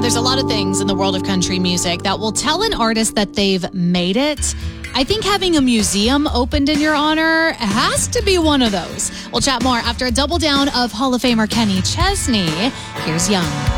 there's a lot of things in the world of country music that will tell an artist that they've made it. I think having a museum opened in your honor has to be one of those. We'll chat more after a double down of Hall of Famer Kenny Chesney. Here's Young.